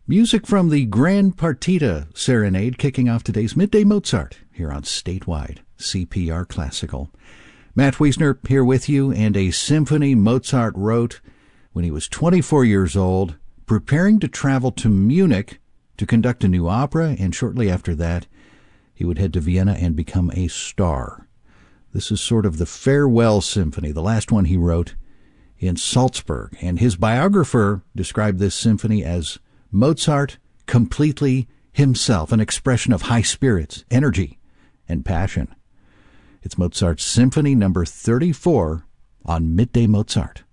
Music from the Grand Partita Serenade kicking off today's Midday Mozart here on Statewide CPR Classical. Matt Wiesner here with you, and a symphony Mozart wrote when he was 24 years old, preparing to travel to Munich to conduct a new opera, and shortly after that, he would head to Vienna and become a star. This is sort of the farewell symphony, the last one he wrote in Salzburg, and his biographer described this symphony as Mozart completely himself, an expression of high spirits, energy, and passion. It's Mozart's Symphony number 34 on Midday Mozart.